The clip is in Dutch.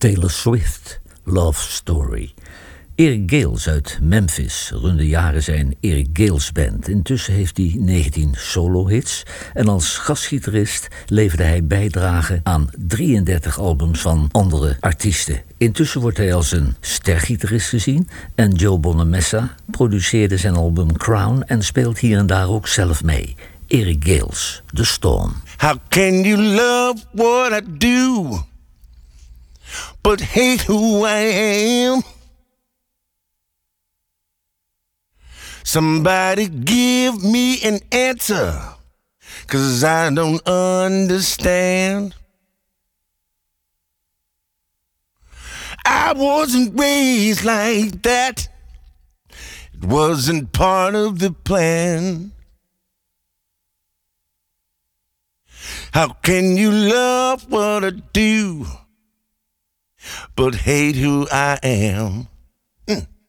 Taylor Swift, Love Story. Eric Gales uit Memphis runde jaren zijn Eric Gales Band. Intussen heeft hij 19 solo-hits en als gastgitarist leverde hij bijdragen aan 33 albums van andere artiesten. Intussen wordt hij als een stergitarist gezien en Joe Bonamessa produceerde zijn album Crown en speelt hier en daar ook zelf mee. Eric Gales, The Storm. How can you love what I do, but hate who I am? Somebody give me an answer, 'cause I don't understand. I wasn't raised like that. It wasn't part of the plan. How can you love what I do, but hate who I am?